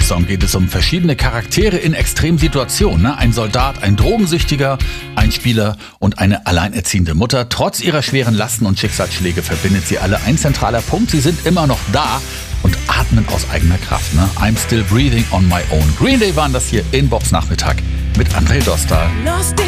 Song geht es um verschiedene Charaktere in Extremsituationen. Ein Soldat, ein Drogensüchtiger, ein Spieler und eine alleinerziehende Mutter. Trotz ihrer schweren Lasten und Schicksalsschläge verbindet sie alle ein zentraler Punkt. Sie sind immer noch da und atmen aus eigener Kraft. I'm still breathing on my own. Green Day waren das hier in Bobs Nachmittag mit André Dostal.